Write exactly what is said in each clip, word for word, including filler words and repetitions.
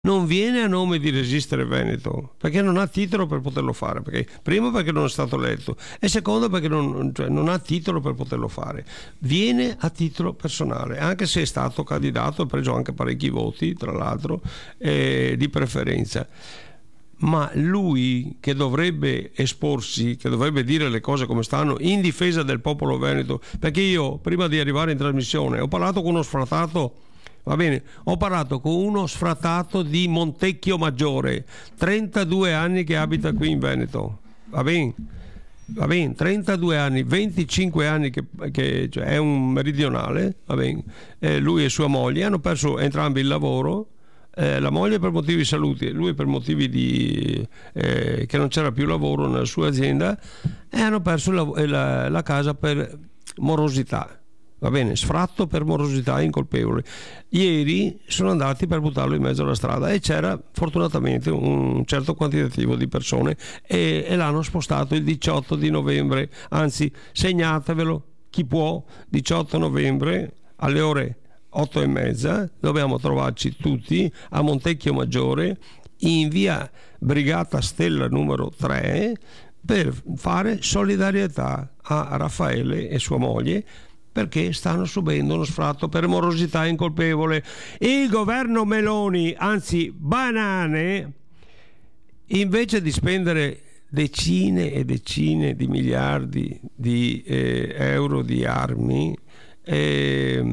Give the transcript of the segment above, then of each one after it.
non viene a nome di Resistere Veneto, perché non ha titolo per poterlo fare, perché primo perché non è stato eletto e secondo perché non, cioè, non ha titolo per poterlo fare. Viene a titolo personale, anche se è stato candidato, ha preso anche parecchi voti tra l'altro, eh, di preferenza. Ma lui, che dovrebbe esporsi, che dovrebbe dire le cose come stanno in difesa del popolo veneto, perché io prima di arrivare in trasmissione ho parlato con uno sfrattato, va bene, ho parlato con uno sfrattato di Montecchio Maggiore, trentadue anni che abita qui in Veneto, va bene, va bene, trentadue anni, venticinque anni che, che cioè, è un meridionale, va bene, eh, lui e sua moglie hanno perso entrambi il lavoro. Eh, la moglie per motivi di salute, lui per motivi di eh, che non c'era più lavoro nella sua azienda, e hanno perso la, la, la casa per morosità, va bene, sfratto per morosità incolpevole. Ieri sono andati per buttarlo in mezzo alla strada e c'era fortunatamente un certo quantitativo di persone e, e l'hanno spostato il diciotto di novembre, anzi segnatevelo chi può, diciotto novembre alle ore otto e mezza dobbiamo trovarci tutti a Montecchio Maggiore in via Brigata Stella numero tre per fare solidarietà a Raffaele e sua moglie, perché stanno subendo uno sfratto per morosità incolpevole. Il governo Meloni, anzi banane, invece di spendere decine e decine di miliardi di eh, euro di armi, Eh,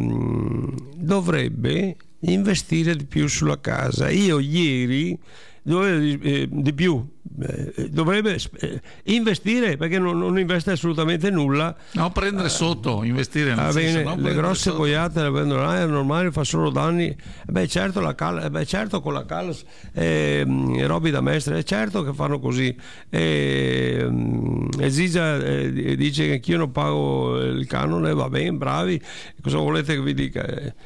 dovrebbe investire di più sulla casa. Io ieri dovrebbe, eh, di più eh, dovrebbe eh, investire, perché non, non investe assolutamente nulla. No, prendere sotto, investire nel ah, senso, bene, no, le grosse sotto. boiate le prendono là, è normale, fa solo danni. Beh certo, la cal- beh, certo con la Callas eh, Roby da Mestre, è certo che fanno così. eh, e Ziza eh, dice che anch'io non pago il canone, va bene, bravi, cosa volete che vi dica?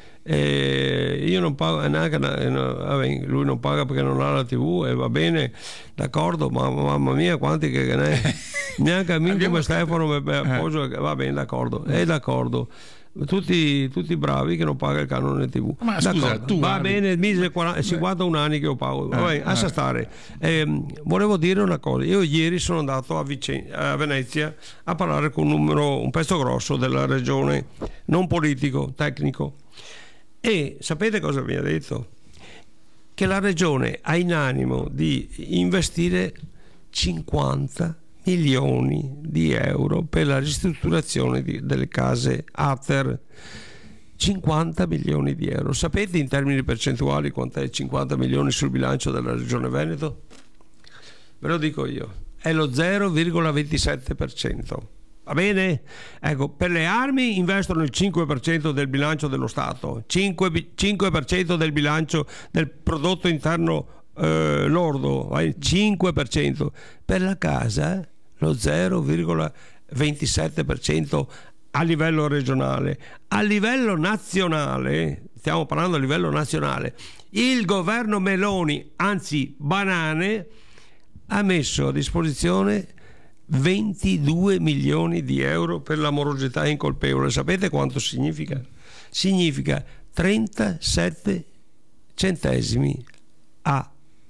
Eh, io non pago neanche, no, vabbè, lui non paga perché non ha la tivù e va bene, d'accordo, ma mamma mia quanti che, che ne neanche a me come Stefano mi appoggio, eh. va bene, d'accordo, è d'accordo, tutti, tutti bravi che non paga il canone tivù, ma scusa, tu va Arvi... bene, mise cinquantuno anni che io pago, va bene, eh, lascia eh. stare. Eh, volevo dire una cosa, io ieri sono andato a, Vicen- a Venezia a parlare con un numero, un pezzo grosso della regione, non politico, tecnico. E sapete cosa mi ha detto? Che la regione ha in animo di investire cinquanta milioni di euro per la ristrutturazione di, delle case A T E R. cinquanta milioni di euro. Sapete in termini percentuali quant'è cinquanta milioni sul bilancio della regione Veneto? Ve lo dico io, è lo zero virgola ventisette per cento. Va bene? Ecco, per le armi investono il cinque per cento del bilancio dello Stato, cinque per cento del bilancio del prodotto interno eh, lordo, cinque per cento. Per la casa lo zero virgola ventisette per cento a livello regionale. A livello nazionale, stiamo parlando a livello nazionale, il governo Meloni, anzi banane, ha messo a disposizione ventidue milioni di euro per la morosità incolpevole. Sapete quanto significa? Significa trentasette centesimi a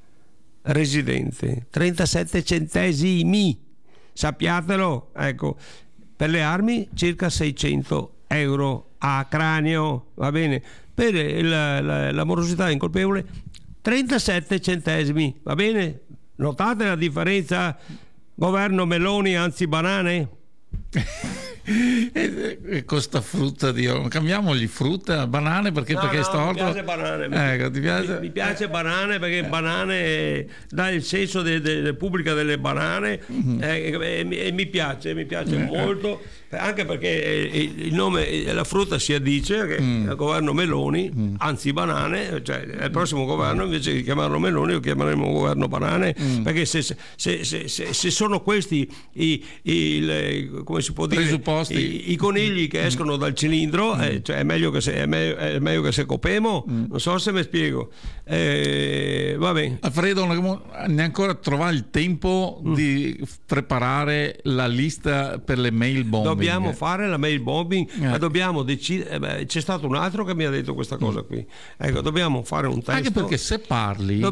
residente, trentasette centesimi, sappiatelo. Ecco, per le armi circa seicento euro a cranio, va bene, per la, la, la morosità incolpevole trentasette centesimi, va bene? Notate la differenza? Governo Meloni, anzi banane? E costa frutta, Dio. Cambiamogli frutta, banane perché, no, perché no, è storto. Mi piace banane. Ecco, ti piace? Mi, mi piace banane perché eh. banane dà il senso de, de, de pubblica delle banane mm-hmm. eh, e, e, e mi piace, mi piace eh. molto, anche perché il nome, la frutta si addice che mm. il governo Meloni, mm. anzi banane, cioè il prossimo governo invece di chiamarlo Meloni lo chiameremo governo banane, mm. perché se, se, se, se, se sono questi i, i le, come si può dire, I, i conigli che escono dal cilindro, mm. eh, cioè è meglio che se, è meglio, è meglio che se copemo, mm. non so se mi spiego. Eh, va bene. Alfredo, non ne ancora trovare il tempo mm. di preparare la lista per le mail bombing. Dobbiamo fare la mail bombing, eh. ma dobbiamo decidere. Eh, c'è stato un altro che mi ha detto questa cosa mm. qui. Ecco, dobbiamo fare un testo. Anche perché se parli